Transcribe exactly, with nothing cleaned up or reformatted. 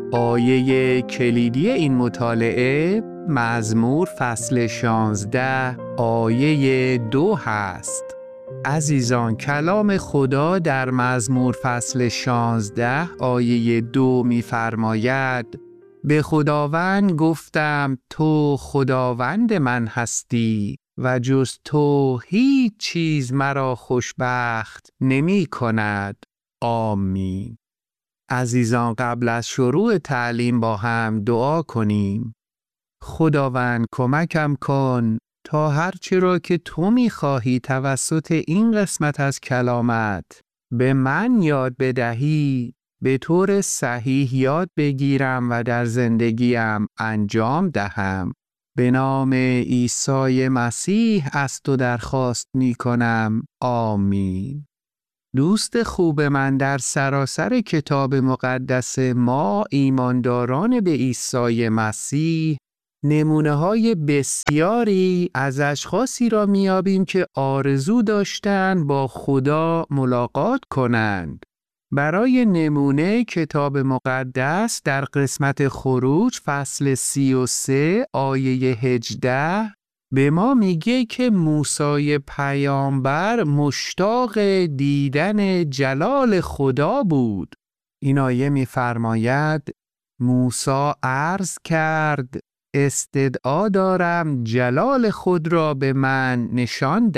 آیه کلیدی این مطالعه مزمور فصل شانزده آیه دو هست. عزیزان، کلام خدا در مزمور فصل شانزده آیه دو می‌فرماید: به خداوند گفتم تو خداوند من هستی و جز تو هیچ چیز مرا خوشبخت نمی کند. آمین. عزیزان، قبل از شروع تعلیم با هم دعا کنیم. خداوند کمکم کن تا هرچی را که تو می‌خواهی توسط این قسمت از کلامت به من یاد بدهی به طور صحیح یاد بگیرم و در زندگیم انجام دهم. به نام عیسی مسیح از تو درخواست می‌کنم. آمین. دوست خوب من، در سراسر کتاب مقدس ما ایمانداران به عیسی مسیح نمونه‌های بسیاری از اشخاصی را می‌یابیم که آرزو داشتند با خدا ملاقات کنند. برای نمونه کتاب مقدس در قسمت خروج فصل سی و سه آیه هجده به ما میگه که موسی پیامبر مشتاق دیدن جلال خدا بود. این آیه می‌فرماید: موسی عرض کرد استدعا دارم جلال خود را به من نشان